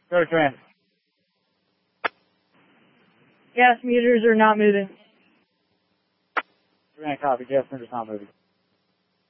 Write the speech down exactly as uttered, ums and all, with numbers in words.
Go to command. Gas meters are not moving. Command copy. Gas meter's not moving.